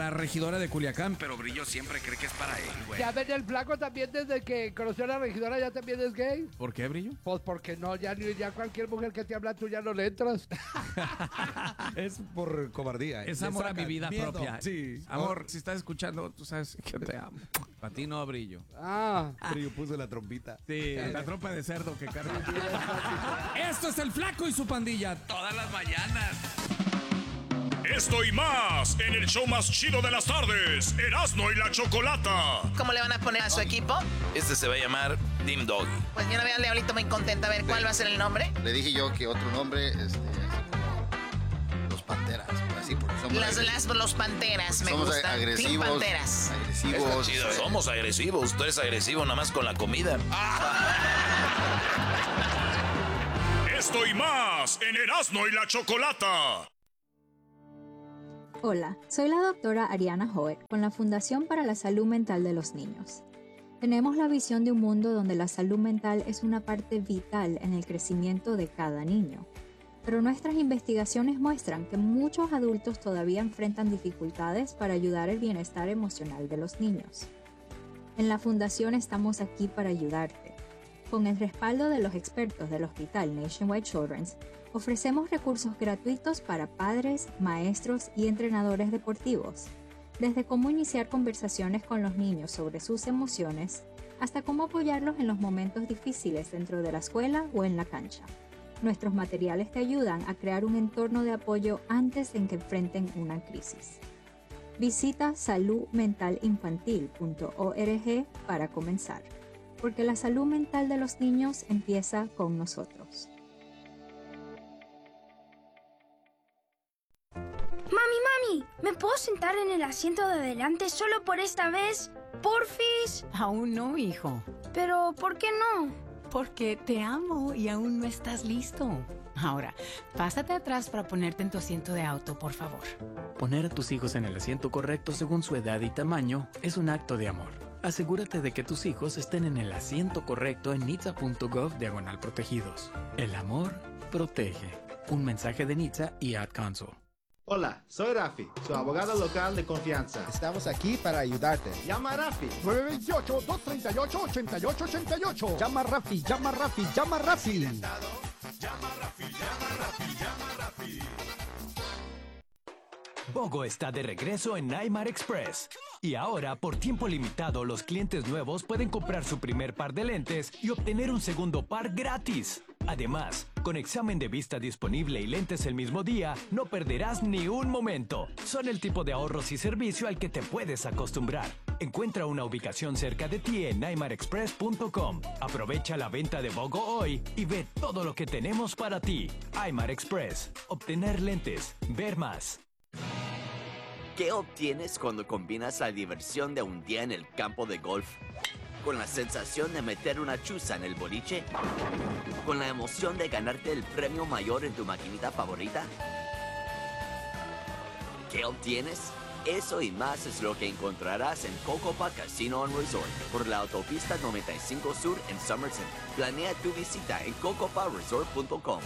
la regidora de Culiacán, pero Brillo siempre cree que es para él, güey. Ya ven, el flaco también desde que conoció a la regidora ya también es gay. ¿Por qué, Brillo? Pues porque no, ya cualquier mujer que te habla tú ya no le entras. Es por cobardía. Es Le amor a saca mi vida miedo. propia. Sí. Amor, si estás escuchando, tú sabes que te amo. A ti no, Brillo. Ah. Brillo puso la trompita. Sí, la trompa de cerdo que carga. Esto es el Flaco y su pandilla, todas las mañanas. Esto y más en el show más chido de las tardes, Erasmo y la Chocolata. ¿Cómo le van a poner a su equipo? Este se va a llamar Team Doggy. Pues yo no veo al Diablito muy contenta. A ver, ¿cuál va a ser el nombre? Le dije yo que otro nombre, así como los Panteras, así porque somos Los Panteras, me somos gusta. agresivos. Team Panteras. Agresivos. Está chido, somos agresivos. Tú eres agresivo nada más con la comida. Esto y más en Erasmo y la Chocolata. Hola, soy la doctora Ariana Hoek con la Fundación para la Salud Mental de los Niños. Tenemos la visión de un mundo donde la salud mental es una parte vital en el crecimiento de cada niño. Pero nuestras investigaciones muestran que muchos adultos todavía enfrentan dificultades para ayudar el bienestar emocional de los niños. En la Fundación estamos aquí para ayudarte. Con el respaldo de los expertos del Hospital Nationwide Children's, ofrecemos recursos gratuitos para padres, maestros y entrenadores deportivos, desde cómo iniciar conversaciones con los niños sobre sus emociones, hasta cómo apoyarlos en los momentos difíciles dentro de la escuela o en la cancha. Nuestros materiales te ayudan a crear un entorno de apoyo antes de que enfrenten una crisis. Visita saludmentalinfantil.org para comenzar, porque la salud mental de los niños empieza con nosotros. Mami, ¿me puedo sentar en el asiento de adelante solo por esta vez? ¿Porfis? Aún no, hijo. Pero, ¿por qué no? Porque te amo y aún no estás listo. Ahora, pásate atrás para ponerte en tu asiento de auto, por favor. Poner a tus hijos en el asiento correcto según su edad y tamaño es un acto de amor. Asegúrate de que tus hijos estén en el asiento correcto en nitsa.gov/protegidos. El amor protege. Un mensaje de Nitsa y Ad Council. Hola, soy Rafi, su abogado local de confianza. Estamos aquí para ayudarte. Llama a Rafi. 928-238-8888. Llama a Rafi, llama a Rafi, llama a Rafi. Llama a Rafi, llama a Rafi, llama a Rafi. Bogo está de regreso en Aymar Express. Y ahora, por tiempo limitado, los clientes nuevos pueden comprar su primer par de lentes y obtener un segundo par gratis. Además, con examen de vista disponible y lentes el mismo día, no perderás ni un momento. Son el tipo de ahorros y servicio al que te puedes acostumbrar. Encuentra una ubicación cerca de ti en aymarexpress.com. Aprovecha la venta de Bogo hoy y ve todo lo que tenemos para ti. Aymar Express. Obtener lentes. Ver más. ¿Qué obtienes cuando combinas la diversión de un día en el campo de golf con la sensación de meter una chuza en el boliche? ¿Con la emoción de ganarte el premio mayor en tu maquinita favorita? ¿Qué obtienes? Eso y más es lo que encontrarás en Cocopa Casino and Resort por la autopista 95 Sur en Somerset. Planea tu visita en cocoparesort.com.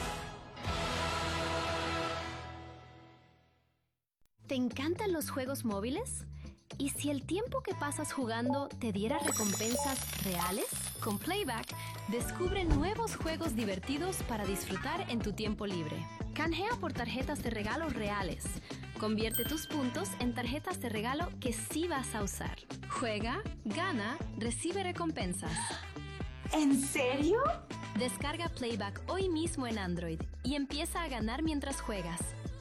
¿Te encantan los juegos móviles? ¿Y si el tiempo que pasas jugando te diera recompensas reales? Con Playback, descubre nuevos juegos divertidos para disfrutar en tu tiempo libre. Canjea por tarjetas de regalo reales. Convierte tus puntos en tarjetas de regalo que sí vas a usar. Juega, gana, recibe recompensas. ¿En serio? Descarga Playback hoy mismo en Android y empieza a ganar mientras juegas.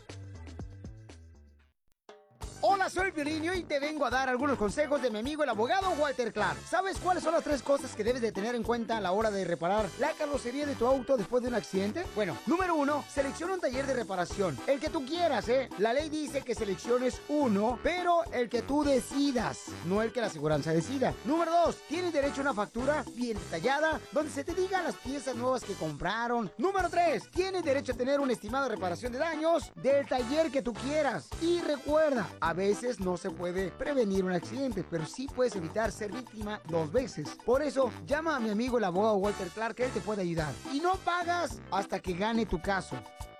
Hola, soy Piolín y te vengo a dar algunos consejos de mi amigo el abogado Walter Clark. ¿Sabes cuáles son las 3 cosas que debes de tener en cuenta a la hora de reparar la carrocería de tu auto después de un accidente? Bueno, número 1, selecciona un taller de reparación. El que tú quieras, ¿eh? La ley dice que selecciones uno, pero el que tú decidas, no el que la aseguranza decida. Número 2, tienes derecho a una factura bien detallada, donde se te digan las piezas nuevas que compraron. Número 3, tienes derecho a tener un estimado de reparación de daños del taller que tú quieras. Y recuerda, a veces no se puede prevenir un accidente, pero sí puedes evitar ser víctima 2 veces. Por eso, llama a mi amigo el abogado Walter Clark, que él te puede ayudar. Y no pagas hasta que gane tu caso.